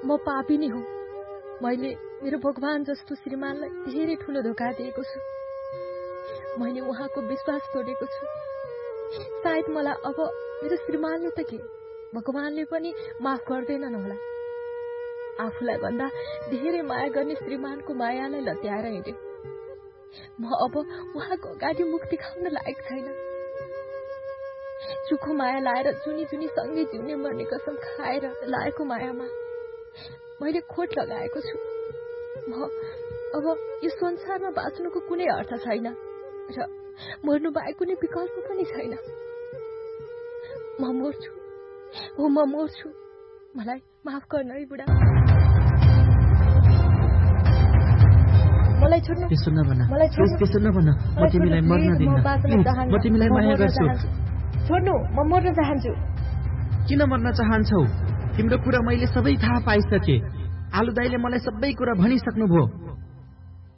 म पापिनी हो। मैले मेरो भगवान जस्तो श्रीमानलाई धेरै ठुलो धोका दिएको छु। मैले उहाँको विश्वास तोडेको छु। सायद मलाई अब मेरो श्रीमानले त के भगवानले पनि माफ गर्दैनन् होला। आफूलाई भन्दा धेरै माया गर्ने श्रीमानको मायालाई लत्याएर हिँडे। म अब उहाँको अगाडि मुक्ति खाउन लायक छैन। सुखो माया लाएर जुनी जुनी सँगै जिउने मर्ने कसम खाएर लाएको मायामा मैले खोट लगाएको छु। म अब यो संसारमा बाँच्नुको कुनै अर्थ छैन र मर्नु बाहेक कुनै विकल्प पनि छैन। म मर्छु, हो म मर्छु। मलाई माफ गर्नु है बुढा। मलाई छोड्नु। त्यसो नभन, त्यसो नभन। म तिमीलाई मर्न दिन्न। म तिमीलाई माया गर्छु। छोड्नु, म मर्न चाहन्छु। किन मर्न चाहन्छौ? तिम्रो कुरा मैले सबै थाहा पाइसके। आलु दाइले मलाई सबै कुरा भनिसक्नुभयो।